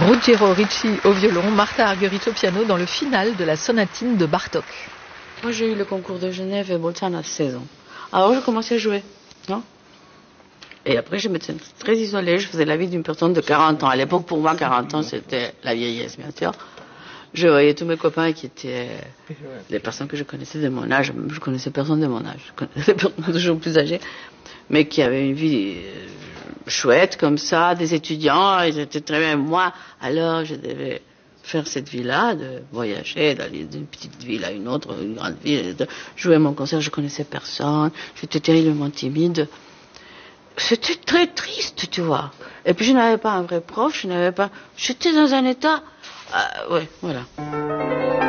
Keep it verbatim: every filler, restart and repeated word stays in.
Ruggiero Ricci au violon, Martha Argerich au piano dans le final de la sonatine de Bartók. Moi j'ai eu le concours de Genève et Bolzano à seize ans. Alors je commençais à jouer, non? Et après je m'étais très isolée, je faisais la vie d'une personne de quarante ans. À l'époque pour moi quarante ans c'était la vieillesse bien sûr. Je voyais tous mes copains qui étaient des personnes que je connaissais de mon âge. Je connaissais personne de mon âge, je connaissais des personnes toujours plus âgées, mais qui avaient une vie chouette comme ça, des étudiants, ils étaient très bien. Moi, alors je devais faire cette vie-là, de voyager, d'aller d'une petite ville à une autre, une grande ville, de jouer mon concert, je connaissais personne, j'étais terriblement timide. C'était très triste, tu vois. Et puis je n'avais pas un vrai prof, je n'avais pas... J'étais dans un état... Euh, ouais, voilà.